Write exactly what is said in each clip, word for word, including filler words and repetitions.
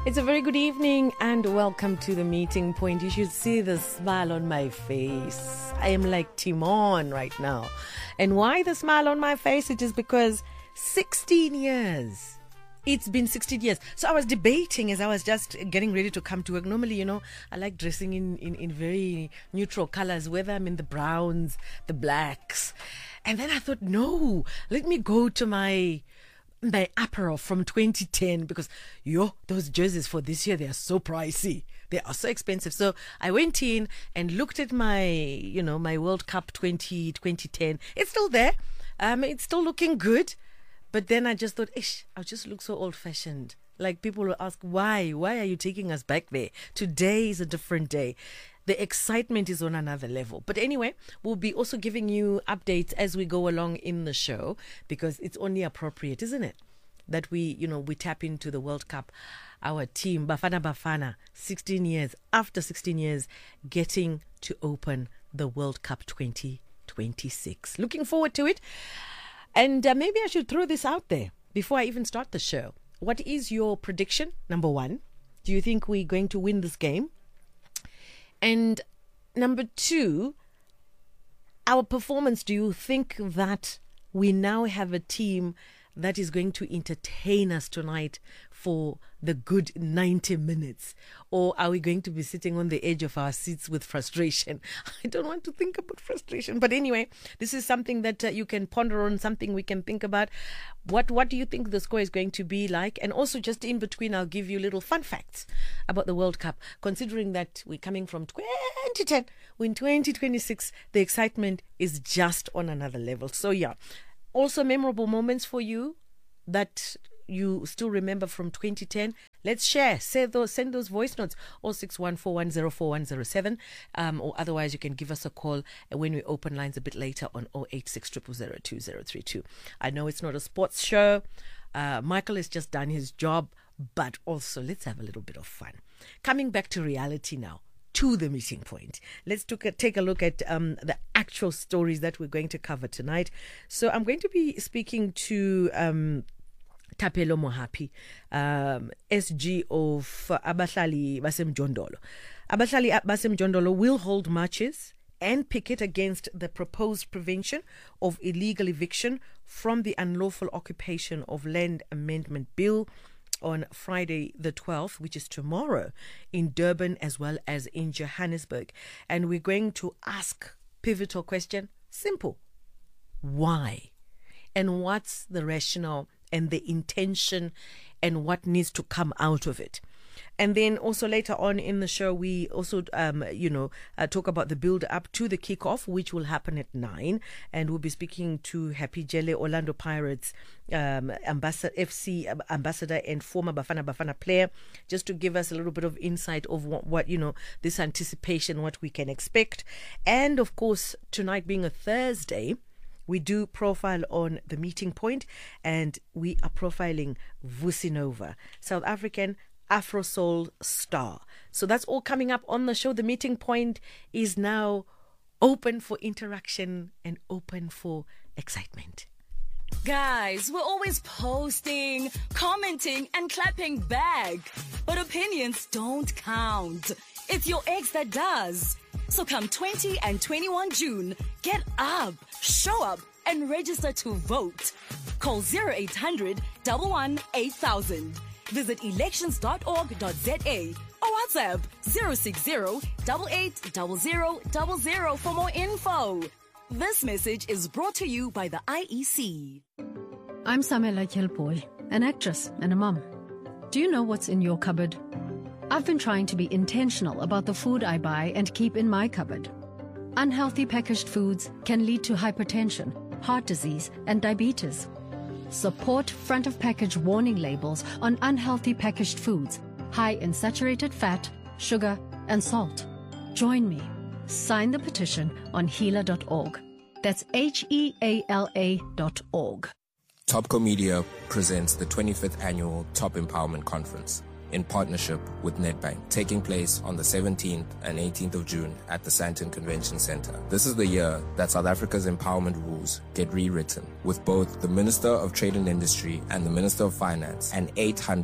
It's a very good evening and welcome to the meeting point. You should see the smile on my face. I am like Timon right now. And why the smile on my face? It is because sixteen years. It's been sixteen years. So I was debating as I was just getting ready to come to work. Normally, you know, I like dressing in, in, in very neutral colors, whether I'm in the browns, the blacks. And then I thought, no, let me go to my... my apparel from twenty ten, because yo, those jerseys for this year, they are so pricey. They are so expensive. So I went in and looked at my, you know, my World Cup twenty ten. It's still there. Um, it's still looking good. But then I just thought, ish, I just look so old fashioned. Like people will ask, why? Why are you taking us back there? Today is a different day. The excitement is on another level. But anyway, we'll be also giving you updates as we go along in the show, because it's only appropriate, isn't it, that we, you know, we tap into the World Cup. Our team, Bafana Bafana, sixteen years, after sixteen years, getting to open the World Cup twenty twenty-six. Looking forward to it. And uh, maybe I should throw this out there before I even start the show. What is your prediction, number one? Do you think we're going to win this game? And number two, our performance, do you think that we now have a team that is going to entertain us tonight for the good ninety minutes? Or are we going to be sitting on the edge of our seats with frustration? I don't want to think about frustration. But anyway, this is something that uh, you can ponder on, something we can think about. What what do you think the score is going to be like? And also just in between, I'll give you little fun facts about the World Cup, considering that we're coming from twenty ten. In twenty twenty-six, the excitement is just on another level. So yeah, also memorable moments for you that you still remember from twenty ten. Let's share. Say those, send those voice notes, oh six one four one zero four one zero seven, um, or otherwise you can give us a call when we open lines a bit later on oh eight six zero zero zero two zero three two. I know it's not a sports show. Uh, Michael has just done his job, but also let's have a little bit of fun. Coming back to reality now, to the meeting point. Let's took a, take a look at um, the actual stories that we're going to cover tonight. So I'm going to be speaking to... Um, Thapelo Mohapi, um, S G of Abahlali Basemjondolo. Abahlali Basemjondolo will hold marches and picket against the proposed prevention of illegal eviction from the Unlawful Occupation of Land Amendment Bill on Friday the twelfth, which is tomorrow, in Durban as well as in Johannesburg. And we're going to ask pivotal question, simple, why? And what's the rationale and the intention and what needs to come out of it? And then also later on in the show, we also, um, you know, uh, talk about the build up to the kickoff, which will happen at nine. And we'll be speaking to Happy Jelle, Orlando Pirates um, ambassador, F C ambassador and former Bafana Bafana player, just to give us a little bit of insight of what, what, you know, this anticipation, what we can expect. And of course, tonight being a Thursday, we do profile on the meeting point, and we are profiling Vusi Nova, South African Afro Soul star. So that's all coming up on the show. The meeting point is now open for interaction and open for excitement. Guys, we're always posting, commenting, and clapping back. But opinions don't count. It's your ex that does. So come twentieth and twenty-first of June, get up, show up, and register to vote. Call zero eight hundred, one one eight thousand. Visit elections dot org dot za or WhatsApp zero six zero, eight eight zero zero zero zero for more info. This message is brought to you by the I E C. I'm Samela Kelpoy, an actress and a mum. Do you know what's in your cupboard? I've been trying to be intentional about the food I buy and keep in my cupboard. Unhealthy packaged foods can lead to hypertension, heart disease, and diabetes. Support front of package warning labels on unhealthy packaged foods, high in saturated fat, sugar, and salt. Join me. Sign the petition on heala dot org. That's H E A L A dot org. Topco Media presents the twenty-fifth Annual Top Empowerment Conference in partnership with Nedbank, taking place on the seventeenth and eighteenth of June at the Sandton Convention Centre. This is the year that South Africa's empowerment rules get rewritten, with both the Minister of Trade and Industry and the Minister of Finance and eight hundred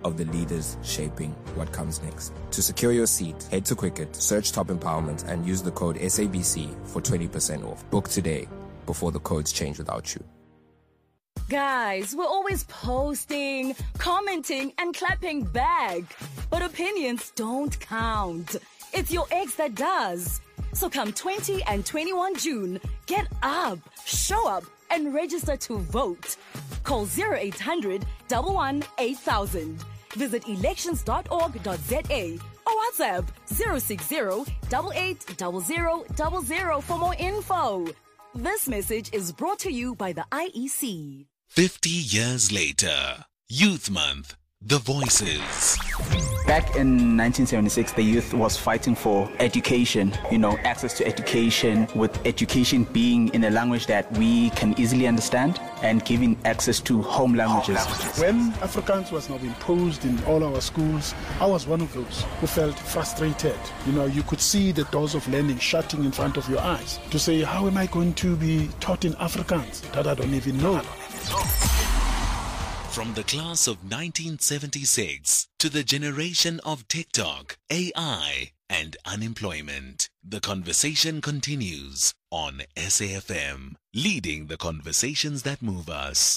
of the leaders shaping what comes next. To secure your seat, head to Quicket, search Top Empowerment, and use the code S A B C for twenty percent off. Book today before the codes change without you. Guys, we're always posting, commenting, and clapping back. But opinions don't count. It's your ex that does. So come twentieth and twenty-first of June, get up, show up, and register to vote. Call zero eight hundred, one one eight thousand. Visit elections dot org dot za or WhatsApp zero six zero, eight eight zero zero zero zero for more info. This message is brought to you by the I E C. fifty years later, Youth Month, the voices. Back in nineteen seventy-six, the youth was fighting for education, you know, access to education, with education being in a language that we can easily understand and giving access to home languages. When Afrikaans was now imposed in all our schools, I was one of those who felt frustrated. You know, you could see the doors of learning shutting in front of your eyes to say, how am I going to be taught in Afrikaans that I don't even know? From the class of nineteen seventy-six to the generation of TikTok, A I, and unemployment, the conversation continues on S A F M, leading the conversations that move us.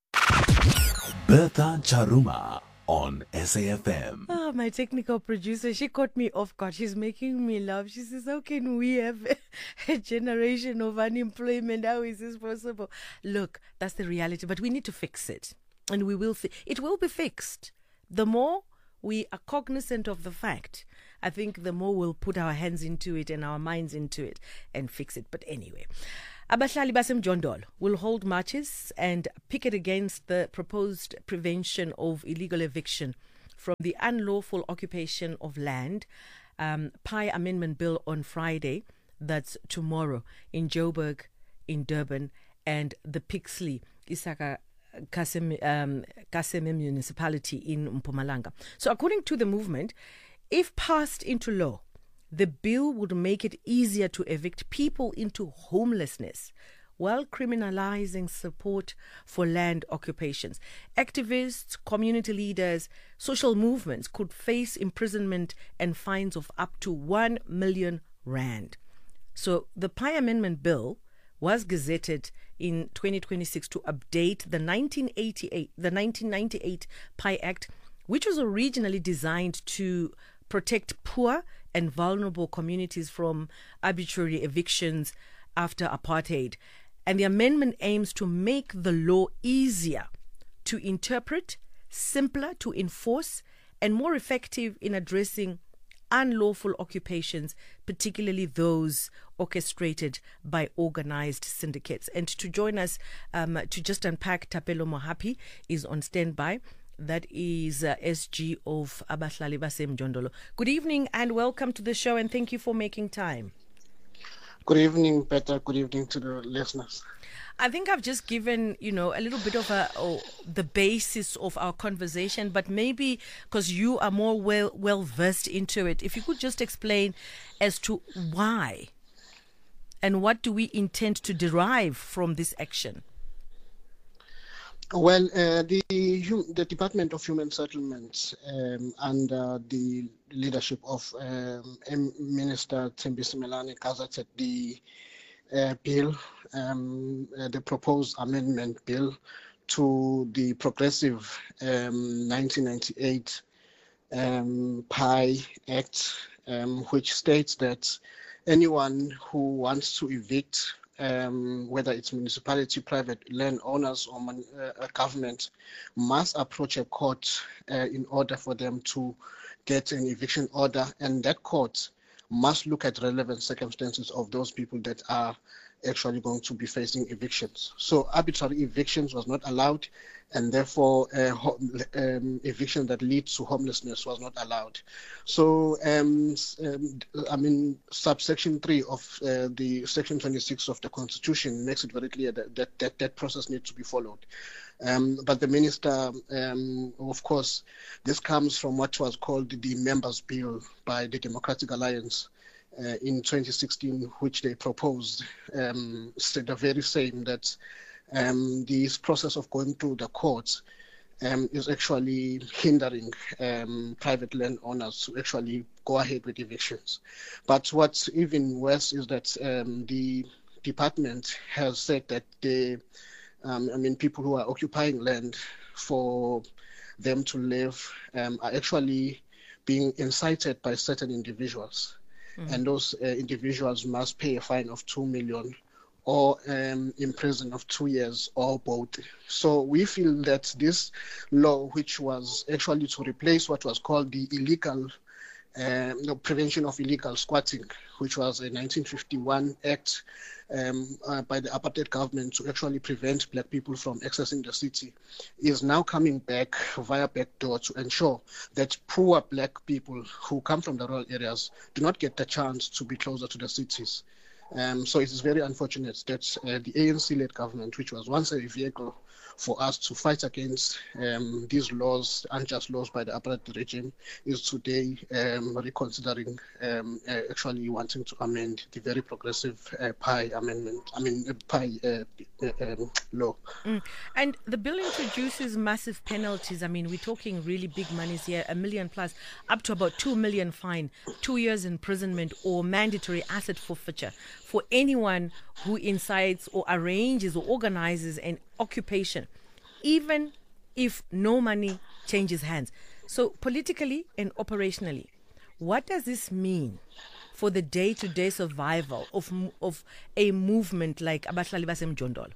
Bertha Charuma on S A F M. Oh, my technical producer, she caught me off guard. She's making me laugh. She says, how can we have a generation of unemployment? How is this possible? Look, that's the reality, but we need to fix it. And we will, fi- it will be fixed. The more we are cognizant of the fact, I think the more we'll put our hands into it and our minds into it and fix it. But anyway, Abahlali baseMjondolo will hold marches and picket against the proposed prevention of illegal eviction from the unlawful occupation of land, um, P I Amendment Bill on Friday, that's tomorrow, in Joburg, in Durban, and the Pixley, Isaka Kaseme, um, Kaseme municipality in Mpumalanga. So according to the movement, if passed into law, the bill would make it easier to evict people into homelessness while criminalizing support for land occupations. Activists, community leaders, social movements could face imprisonment and fines of up to one million rand. So the P I Amendment Bill was gazetted in twenty twenty-six to update the nineteen eighty-eight, the nineteen ninety-eight P I Act, which was originally designed to protect poor and vulnerable communities from arbitrary evictions after apartheid. And the amendment aims to make the law easier to interpret, simpler to enforce, and more effective in addressing unlawful occupations, particularly those orchestrated by organized syndicates. And to join us um, to just unpack, Tapelo Mohapi is on standby. That is uh, S G of Abahlali baseMjondolo. Good evening and welcome to the show, and thank you for making time. Good evening, Peter. Good evening to the listeners. I think I've just given, you know, a little bit of a oh, the basis of our conversation, but maybe because you are more well well versed into it, if you could just explain as to why and what do we intend to derive from this action. Well, uh, the the Department of Human Settlements um, under the leadership of um, Minister Thembisa Melane gazetted the uh, bill, um, uh, the proposed amendment bill to the progressive um, nineteen ninety-eight um, P I Act, um, which states that anyone who wants to evict, Um, whether it's municipality, private landowners, or man, uh, a government, must approach a court uh, in order for them to get an eviction order, and that court must look at relevant circumstances of those people that are actually going to be facing evictions. So arbitrary evictions was not allowed, and therefore uh, ho- um, eviction that leads to homelessness was not allowed. So, um, um, I mean, subsection three of uh, the section twenty-six of the Constitution makes it very clear that that, that, that process needs to be followed. Um, but the minister, um, of course, this comes from what was called the Members' Bill by the Democratic Alliance uh, in twenty sixteen, which they proposed, um, said the very same, that um, this process of going through the courts um, is actually hindering um, private landowners to actually go ahead with evictions. But what's even worse is that um, the department has said that they, um, I mean, people who are occupying land for them to live um, are actually being incited by certain individuals. Mm-hmm. And those uh, individuals must pay a fine of two million or um, in prison of two years or both. So we feel that this law, which was actually to replace what was called the illegal um, no, prevention of illegal squatting, which was a nineteen fifty-one act um, uh, by the apartheid government to actually prevent black people from accessing the city, is now coming back via backdoor to ensure that poor black people who come from the rural areas do not get the chance to be closer to the cities. Um, so it is very unfortunate that uh, the A N C-led government, which was once a vehicle for us to fight against um, these laws, unjust laws by the apartheid regime, is today um, reconsidering um, uh, actually wanting to amend the very progressive uh, P I amendment, I mean, uh, P I uh, uh, um, law. Mm. And the bill introduces massive penalties. I mean, we're talking really big monies here, a million plus, up to about two million fine, two years imprisonment or mandatory asset forfeiture for anyone who incites or arranges or organizes an occupation, even if no money changes hands. So politically and operationally, what does this mean for the day-to-day survival of of a movement like Abahlali Basemjondolo?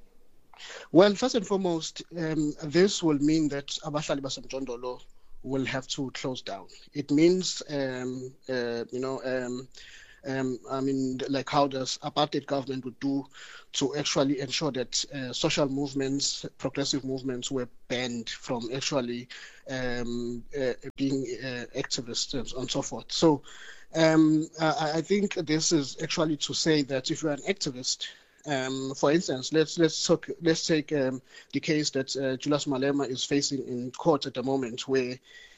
Well, first and foremost, um, this will mean that Abahlali Basemjondolo will have to close down. It means, um, uh, you know, um, Um, I mean, like how the apartheid government would do to actually ensure that uh, social movements, progressive movements were banned from actually um, uh, being uh, activists and, and so forth. So um, I, I think this is actually to say that if you're an activist, um, for instance, let's let's talk, let's take um, the case that uh, Julius Malema is facing in court at the moment, where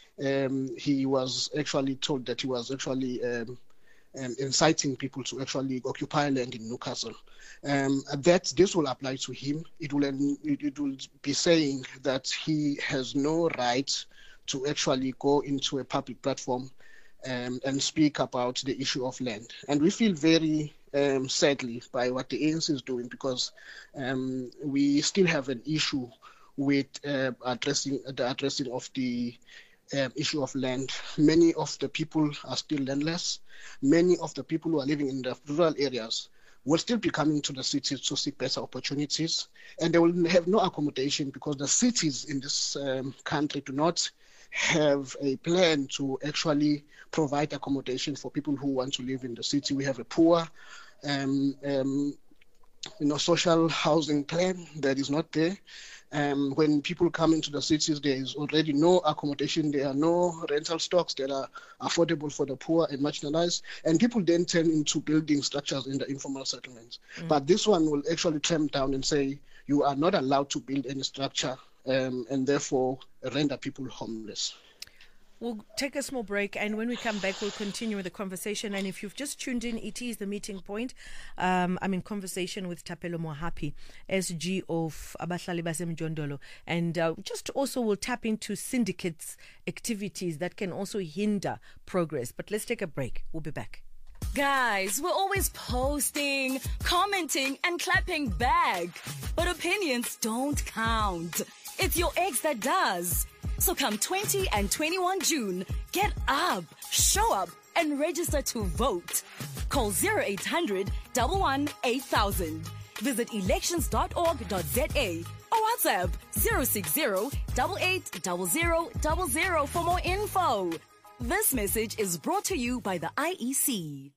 um, he was actually told that he was actually um, Um, inciting people to actually occupy land in Newcastle. Um, that this will apply to him. It will it, it will be saying that he has no right to actually go into a public platform um, and speak about the issue of land. And we feel very um, sadly by what the A N C is doing, because um, we still have an issue with uh, addressing the addressing of the Um, issue of land. Many of the people are still landless. Many of the people who are living in the rural areas will still be coming to the cities to seek better opportunities, and they will have no accommodation because the cities in this um, country do not have a plan to actually provide accommodation for people who want to live in the city. We have a poor um, um, you know, social housing plan that is not there. Um, when people come into the cities, there is already no accommodation. There are no rental stocks that are affordable for the poor and marginalized. And people then turn into building structures in the informal settlements. Mm. But this one will actually clamp down and say you are not allowed to build any structure um, and therefore render people homeless. We'll take a small break, and when we come back, we'll continue with the conversation. And if you've just tuned in, it is the meeting point. Um, I'm in conversation with Thapelo Mohapi, S G of Abahlali Basemjondolo, and uh, just also we'll tap into syndicates activities that can also hinder progress. But let's take a break. We'll be back. Guys, we're always posting, commenting, and clapping back. But opinions don't count. It's your ex that does. So come twentieth and twenty-first of June, get up, show up, and register to vote. Call zero eight hundred, one one eight thousand. Visit elections dot org dot za or WhatsApp zero six zero, eight eight zero zero zero zero for more info. This message is brought to you by the I E C.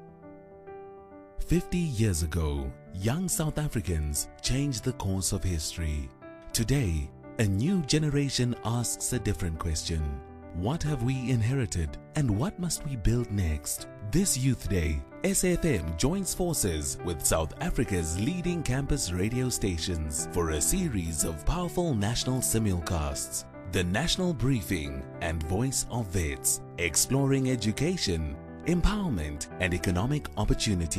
fifty years ago, young South Africans changed the course of history. Today, a new generation asks a different question. What have we inherited and what must we build next? This Youth Day, S A F M joins forces with South Africa's leading campus radio stations for a series of powerful national simulcasts. The National Briefing and Voice of Vets, exploring education, empowerment and economic opportunity.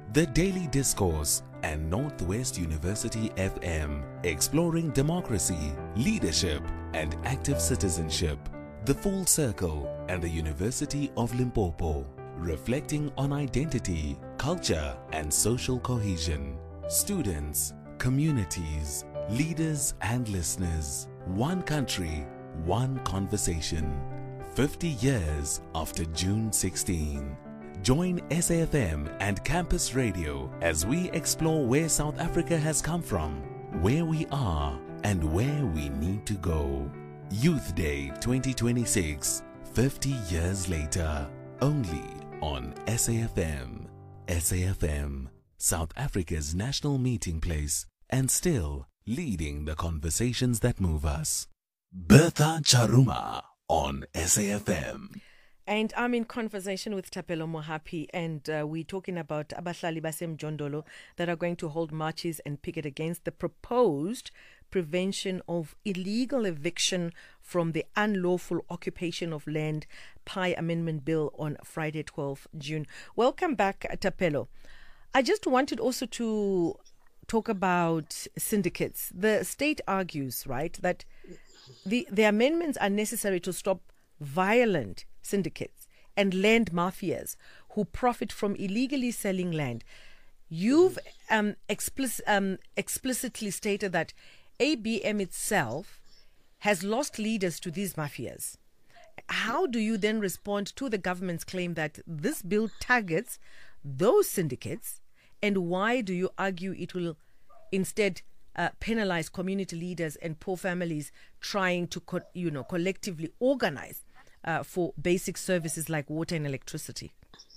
The Daily Discourse and Northwest University F M, exploring democracy, leadership, and active citizenship. The Full Circle and the University of Limpopo, reflecting on identity, culture, and social cohesion. Students, communities, leaders, and listeners. One country, one conversation. fifty years after June sixteenth. Join S A F M and Campus Radio as we explore where South Africa has come from, where we are, and where we need to go. Youth Day twenty twenty-six, fifty years later, only on S A F M. S A F M, South Africa's national meeting place, and still leading the conversations that move us. Bertha Charuma on S A F M. And I'm in conversation with Thapelo Mohapi, and uh, we're talking about Abahlali baseMjondolo that are going to hold marches and picket against the proposed prevention of illegal eviction from the unlawful occupation of land P I Amendment Bill on Friday, twelfth of June. Welcome back, Thapelo. I just wanted also to talk about syndicates. The state argues, right, that the, the amendments are necessary to stop violent syndicates and land mafias who profit from illegally selling land. You've um, explicit, um, explicitly stated that A B M itself has lost leaders to these mafias. How do you then respond to the government's claim that this bill targets those syndicates, and why do you argue it will instead uh, penalize community leaders and poor families trying to co- you know, collectively organize Uh, for basic services like water and electricity?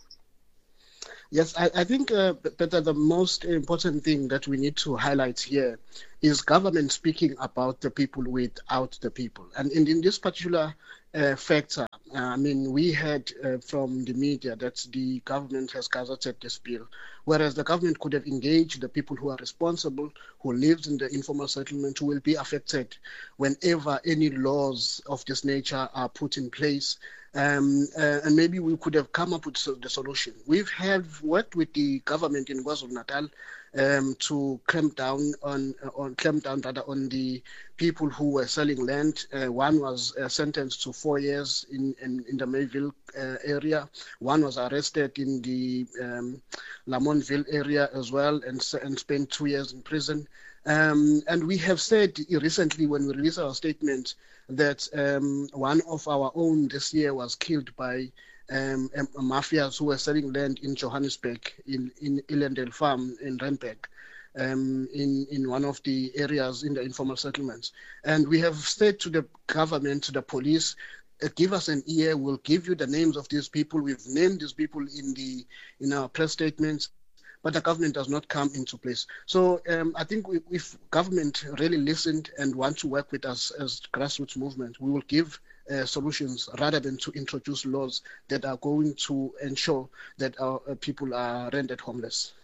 Yes, I, I think, uh, Peter, the most important thing that we need to highlight here is government speaking about the people without the people. And in, in this particular uh, factor, uh, I mean, we heard uh, from the media that the government has gazetted this bill, whereas the government could have engaged the people who are responsible, who lives in the informal settlement, who will be affected whenever any laws of this nature are put in place. Um, uh, and maybe we could have come up with so, the solution. We've have worked with the government in KwaZulu-Natal um, to clamp down on, on clamp down rather on the people who were selling land. Uh, one was uh, sentenced to four years in, in, in the Mayville uh, area. One was arrested in the um, Lamontville area as well and, and spent two years in prison. Um, and we have said recently when we released our statement that um, one of our own this year was killed by um, mafias who were selling land in Johannesburg, in, in Illendale Farm in Randburg, um, in, in one of the areas in the informal settlements. And we have said to the government, to the police, uh, give us an ear, we'll give you the names of these people. We've named these people in the in our press statements, but the government does not come into place. So um, I think we, if government really listened and want to work with us as grassroots movement, we will give uh, solutions rather than to introduce laws that are going to ensure that our uh, people are rendered homeless.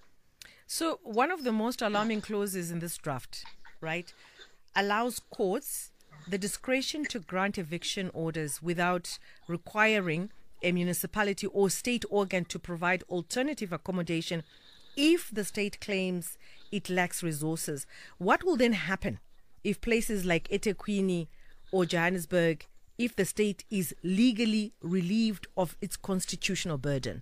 So one of the most alarming clauses in this draft, right, allows courts the discretion to grant eviction orders without requiring a municipality or state organ to provide alternative accommodation if the state claims it lacks resources. What will then happen if places like eThekwini or Johannesburg, if the state is legally relieved of its constitutional burden?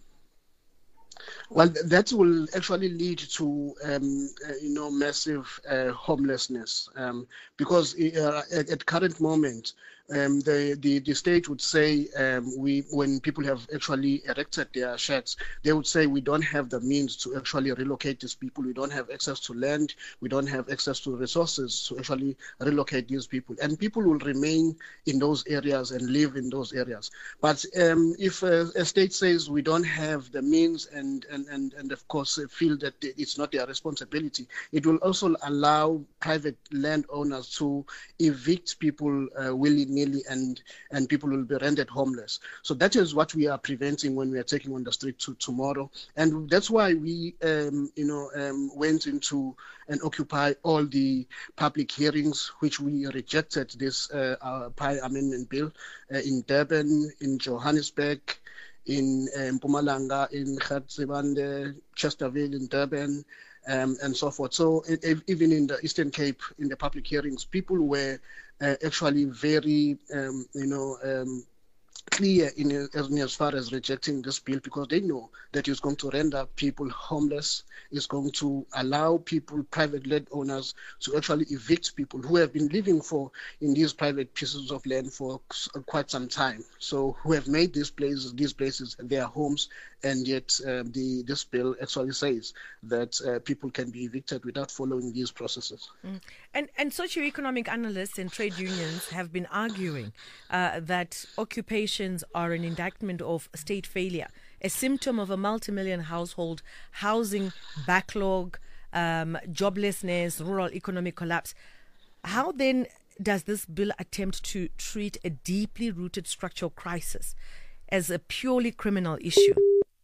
Well, that will actually lead to, um, uh, you know, massive uh, homelessness um, because uh, at, at current moment, um, the, the the state would say um, we when people have actually erected their sheds, they would say we don't have the means to actually relocate these people. We don't have access to land. We don't have access to resources to actually relocate these people. And people will remain in those areas and live in those areas. But um, if a, a state says we don't have the means and, and, and, and of course feel that it's not their responsibility, it will also allow private landowners to evict people uh, willy-nilly and, and people will be rendered homeless. So that is what we are preventing when we are taking on the street to tomorrow. And that's why we, um, you know, um, went into and occupy all the public hearings, which we rejected this uh, uh, P I Amendment Bill uh, in Durban, in Johannesburg, in um, Mpumalanga, in Gatsebande, Chesterville, in Durban, um, and so forth. So it, it, even in the Eastern Cape, in the public hearings, people were uh, actually very, um, you know, um, clear in as, as far as rejecting this bill, because they know that it's going to render people homeless, it's going to allow people, private land owners, to actually evict people who have been living for in these private pieces of land for quite some time. So who have made these places, these places their homes, and yet uh, the this bill actually says that uh, people can be evicted without following these processes. Mm. And and socioeconomic analysts and trade unions have been arguing uh, that occupations are an indictment of state failure, a symptom of a multi-million household housing backlog, um, joblessness, rural economic collapse. How then does this bill attempt to treat a deeply rooted structural crisis as a purely criminal issue?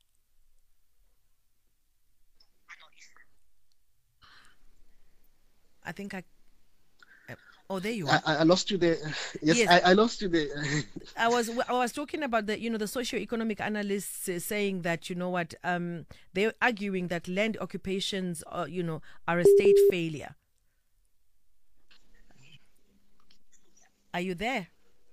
I think I... Oh, there you are. I, I lost you there. Yes, yes. I, I lost you there. I was I was talking about the you know the socioeconomic analysts uh, saying that you know what um they're arguing that land occupations are, you know are a state failure. Are you there?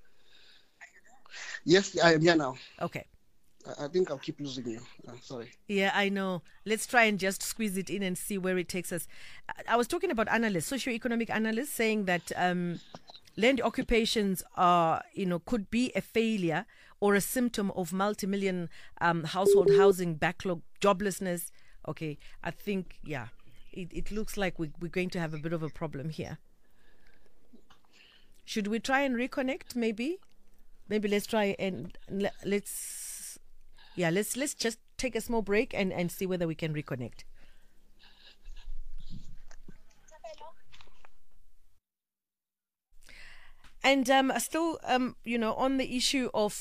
Yes, I am here now. Okay. I think I'll keep losing you. Uh, sorry. Yeah, I know. Let's try and just squeeze it in and see where it takes us. I was talking about analysts, socioeconomic analysts, saying that um, land occupations are, you know, could be a failure or a symptom of multi-million um, household housing backlog, joblessness. Okay, I think, yeah, it, it looks like we, we're going to have a bit of a problem here. Should we try and reconnect? Maybe, maybe let's try and let's. Yeah, let's let's just take a small break and, and see whether we can reconnect. And um, still, um, you know, on the issue of